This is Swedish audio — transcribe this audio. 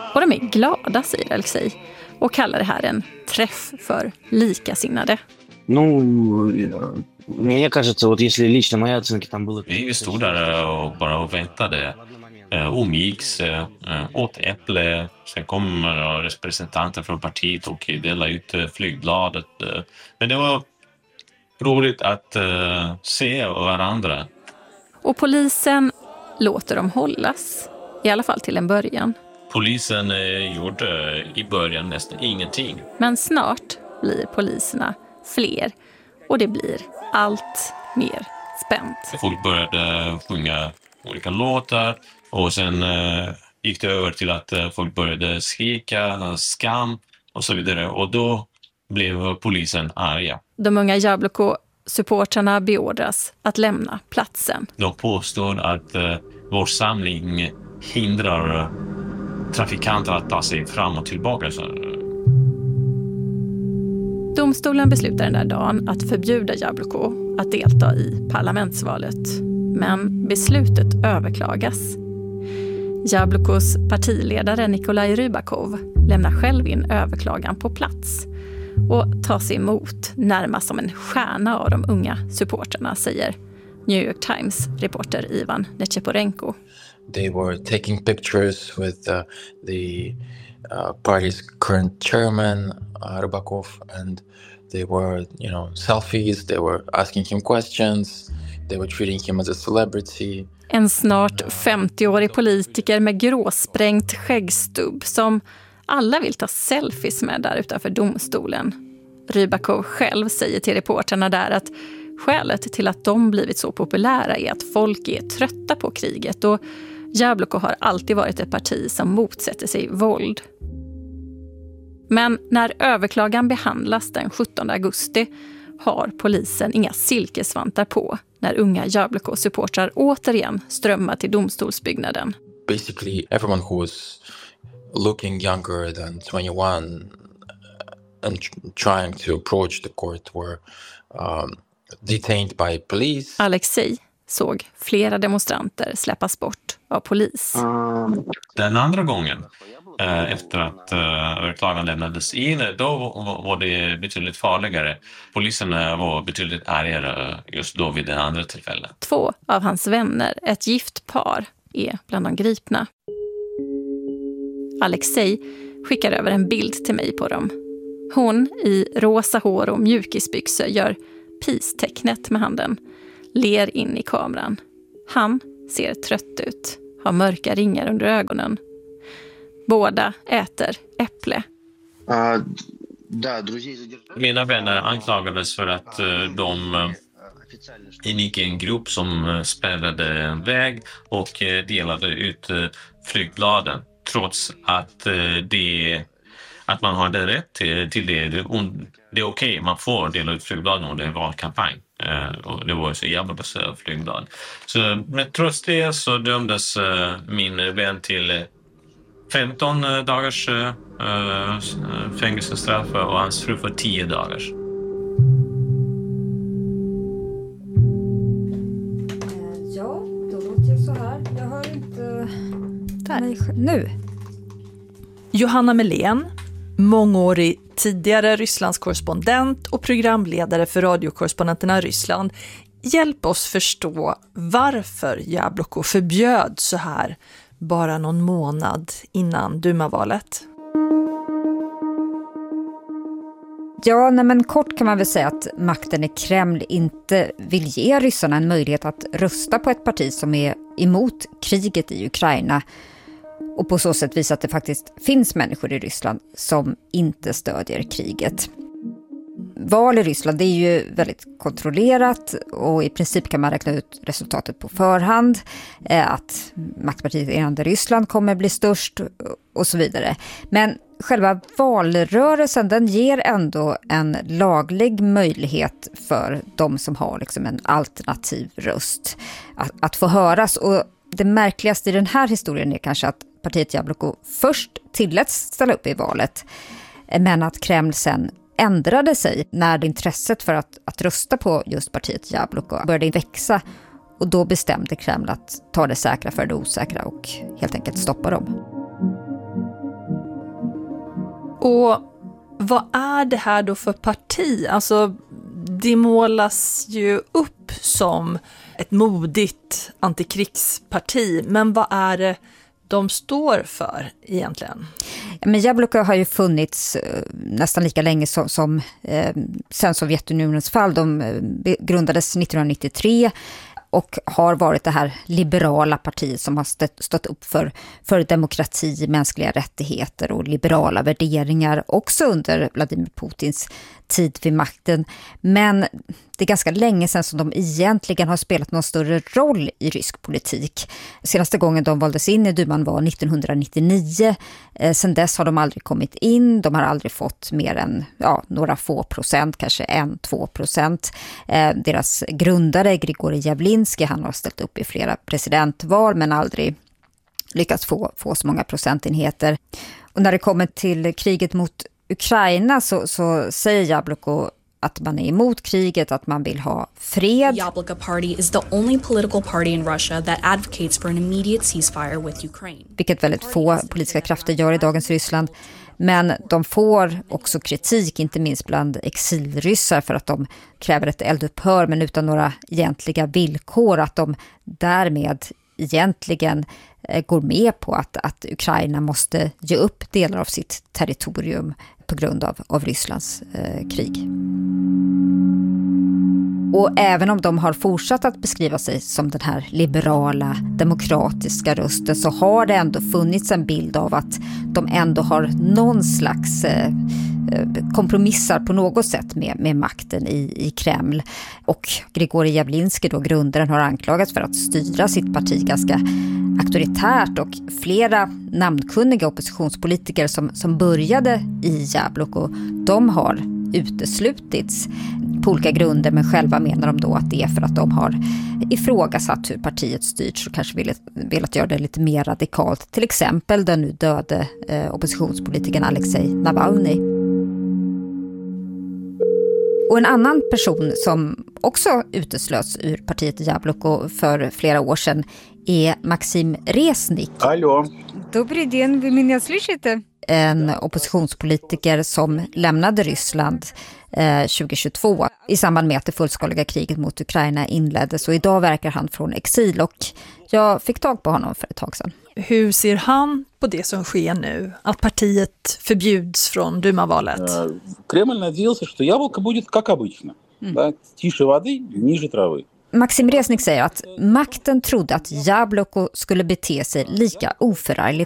Och de är glada, säger Alexej, och kallar det här en träff för likasinnade. Мне кажется, вот если лично моя оценка там было... Vi stod där och bara väntade. Umgicks, åt äpple. Sen kom representanter från partiet och delade ut flygbladet. Men det var roligt att se varandra. Och polisen låter dem hållas, i alla fall till en början. Polisen gjorde i början nästan ingenting. Men snart blir poliserna fler och det blir allt mer spänt. Folk började sjunga olika låtar och sen gick det över till att folk började skrika skam och så vidare. Och då blev polisen arga. De unga Jabloko-supportrarna beordras att lämna platsen. De påstår att vår samling hindrar trafikanter att ta sig fram och tillbaka. Domstolen beslutar den där dagen att förbjuda Jabloko att delta i parlamentsvalet. Men beslutet överklagas. Jablokos partiledare Nikolaj Rybakov lämnar själv in överklagan på plats och tar sig emot närmast som en stjärna av de unga supporterna, säger New York Times reporter Ivan Necheporenko. They were taking pictures with the party's current chairman, Rybakov, and they were, selfies, they were asking him questions, they were treating him as a celebrity. En snart 50-årig politiker med gråsprängt skäggstubb som alla vill ta selfies med där utanför domstolen. Rybakov själv säger till reporterna där att skälet till att de blivit så populära är att folk är trötta på kriget och Jabloko har alltid varit ett parti som motsätter sig våld. Men när överklagan behandlas den 17 augusti har polisen inga silkesvantar på när unga Jabloko-supportrar återigen strömmar till domstolsbyggnaden. Basically everyone who was looking younger than 21 and trying to approach the court were detained by police. Alexej såg flera demonstranter släppas bort av polis. Den andra gången, efter att överklagan lämnades in, då var det betydligt farligare. Polisen var betydligt ärgare just då vid det andra tillfället. 2 av hans vänner, ett gift par, är bland de gripna. Alexej skickar över en bild till mig på dem. Hon i rosa hår och mjukisbyxor gör peace-tecknet med handen. Ler in i kameran. Han ser trött ut. Har mörka ringar under ögonen. Båda äter äpple. Mina vänner anklagades för att de ingick i en grupp som spärrade en väg och delade ut flygbladen. Trots att att man hade rätt till det. Det är okej, man får dela ut flygbladen och det var en kampanj. Och det var så jävla flygblad. Men trots det så dömdes min vän till 15 dagars fängelsestraff och hans fru för 10 dagars. Ja, då låter jag så här. Jag hör inte... Där. Nu. Johanna Melén, mångårig tidigare Rysslands korrespondent och programledare för radiokorrespondenterna i Ryssland. Hjälp oss förstå varför Jabloko förbjöd så här bara någon månad innan Duma-valet. Ja, men kort kan man väl säga att makten i Kreml inte vill ge ryssarna en möjlighet att rösta på ett parti som är emot kriget i Ukraina. Och på så sätt visa att det faktiskt finns människor i Ryssland som inte stödjer kriget. Val i Ryssland, det är ju väldigt kontrollerat och i princip kan man räkna ut resultatet på förhand. Att maktpartiet Enade Ryssland kommer bli störst och så vidare. Men själva valrörelsen, den ger ändå en laglig möjlighet för de som har liksom en alternativ röst att få höras. Och det märkligaste i den här historien är kanske att partiet Jabloko först tilläts ställa upp i valet, men att Kreml sen ändrade sig när intresset för att rösta på just partiet Jabloko började växa, och då bestämde Kreml att ta det säkra för det osäkra och helt enkelt stoppa dem. Och vad är det här då för parti? Alltså, det målas ju upp som ett modigt antikrigsparti, men vad är det de står för egentligen? Men Jabloko har ju funnits nästan lika länge som sen Sovjetunionens fall. De grundades 1993 och har varit det här liberala partiet som har stått upp för demokrati, mänskliga rättigheter och liberala värderingar också under Vladimir Putins tid vid makten. Men det är ganska länge sedan som de egentligen har spelat någon större roll i rysk politik. Senaste gången de valdes in i Duman var 1999. Sen dess har de aldrig kommit in. De har aldrig fått mer än några få procent, kanske 1-2%. Deras grundare Grigorij Javlinski, han har ställt upp i flera presidentval men aldrig lyckats få så många procentenheter. Och när det kommer till kriget mot Ukraina så säger Jabloko att man är emot kriget, att man vill ha fred. Yabloko Party is the only political party in Russia that advocates for an immediate ceasefire with Ukraine. Vilket väldigt få politiska krafter gör i dagens Ryssland. Men de får också kritik, inte minst bland exilryssar, för att de kräver ett eldupphör men utan några egentliga villkor, att de därmed egentligen går med på att Ukraina måste ge upp delar av sitt territorium på grund av Rysslands krig. Och även om de har fortsatt att beskriva sig som den här liberala, demokratiska rösten, så har det ändå funnits en bild av att de ändå har någon slags kompromissar på något sätt med makten i Kreml. Och Grigorij Javlinski, då grundaren, har anklagats för att styra sitt parti ganska auktoritärt, och flera namnkunniga oppositionspolitiker som började i Jabloko, de har uteslutits på olika grunder, men själva menar de då att det är för att de har ifrågasatt hur partiet styrts och kanske velat göra det lite mer radikalt. Till exempel den nu döde oppositionspolitikern Alexej Navalny. Och en annan person som också uteslöts ur partiet Jabloko för flera år sedan är Maxim Resnik. Hallå. Добрый день, вы меня слышите? En oppositionspolitiker som lämnade Ryssland 2022 i samband med att det fullskaliga kriget mot Ukraina inleddes, och idag verkar han från exil, och jag fick tag på honom för ett tag sedan. Hur ser han på det som sker nu, att partiet förbjuds från Duma-valet? Кремль надеялся, что Яблоко будет как обычно. Да, тише воды, ниже травы. Maxim Resnik säger att makten trodde att Jabloko skulle bete sig lika oförargligt